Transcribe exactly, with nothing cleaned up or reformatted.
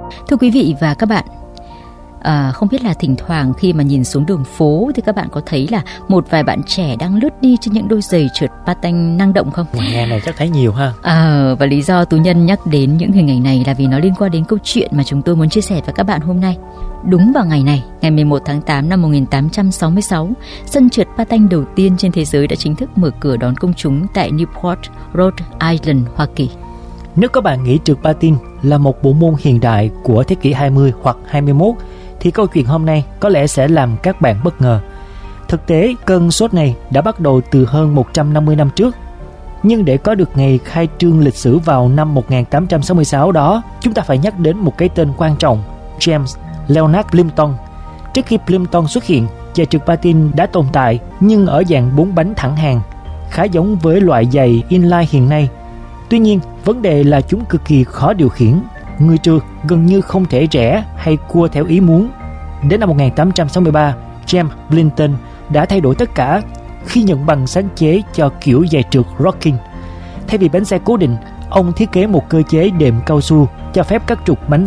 Thưa quý vị và các bạn, À, không biết là thỉnh thoảng khi mà nhìn xuống đường phố thì các bạn có thấy là một vài bạn trẻ đang lướt đi trên những đôi giày trượt patin năng động không? Ngày này chắc thấy nhiều ha. À, và lý do Tú Nhân nhắc đến những hình ảnh này là vì nó liên quan đến câu chuyện mà chúng tôi muốn chia sẻ với các bạn hôm nay. Đúng vào ngày này, ngày mười một tháng tám năm một nghìn tám trăm sáu mươi sáu, sân trượt patin đầu tiên trên thế giới đã chính thức mở cửa đón công chúng tại Newport, Rhode Island, Hoa Kỳ. Nếu các bạn nghĩ trượt patin là một bộ môn hiện đại của thế kỷ hai mươi hoặc hai mươi mốt, thì câu chuyện hôm nay có lẽ sẽ làm các bạn bất ngờ. Thực tế, cơn sốt này đã bắt đầu từ hơn một trăm năm mươi năm trước. Nhưng để có được ngày khai trương lịch sử vào năm một nghìn tám trăm sáu mươi sáu đó, chúng ta phải nhắc đến một cái tên quan trọng, James Leonard Plimpton. Trước khi Plimpton xuất hiện, giày trượt patin đã tồn tại nhưng ở dạng bốn bánh thẳng hàng, khá giống với loại giày inline hiện nay. Tuy nhiên, vấn đề là chúng cực kỳ khó điều khiển. Người trượt gần như không thể rẽ hay cua theo ý muốn. Đến năm một nghìn tám trăm sáu mươi ba, James Plimpton đã thay đổi tất cả khi nhận bằng sáng chế cho kiểu giày trượt rocking. Thay vì bánh xe cố định, ông thiết kế một cơ chế đệm cao su cho phép các trục bánh